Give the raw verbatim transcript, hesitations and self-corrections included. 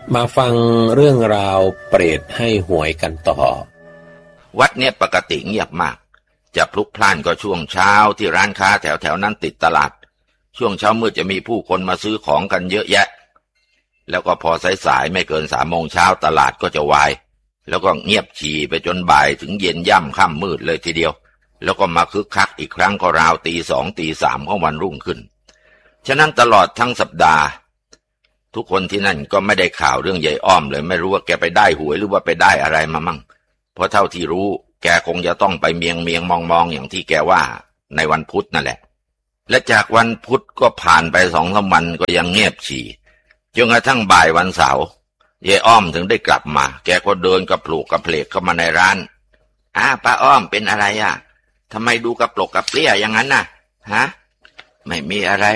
มาฟังเรื่องราวเปรตให้หวยกันต่อวัดเนี่ยปกติเงียบมากจะพลุกพล่านก็ช่วงเช้าที่ร้านค้าแถวๆนั้นติดตลาดช่วงเช้ามืดจะมีผู้คนมาซื้อของกันเยอะแยะแล้วก็พอสายๆไม่เกินสามโมงเช้าตลาดก็จะวายแล้วก็เงียบฉี่ไปจนบ่ายถึงเย็นย่ำค่ำมืดเลยทีเดียวแล้วก็มาคึกคักอีกครั้งก็ราวตีสองตีสามของวันรุ่งขึ้นฉะนั้นตลอดทั้งสัปดาห์ทุกคนที่นั่นก็ไม่ได้ข่าวเรื่องยายอ้อมเลยไม่รู้ว่าแกไปได้หวยหรือว่าไปได้อะไรมามั่งเพราะเท่าที่รู้แกคงจะต้องไปเมียงเมียงมองมองอย่างที่แกว่าในวันพุธนั่นแหละและจากวันพุธก็ผ่านไปสองสามวันก็ยังเงียบฉี่จนกระทั่งบ่ายวันเสาร์ยายอ้อมถึงได้กลับมาแกก็เดินกระปลุกกระเพลกเข้ามาในร้านอ้าป้าอ้อมเป็นอะไรอ่ะทำไมดูกระปลกกระเปรี้ยอย่างนั้นน่ะฮะไม่มีอะไร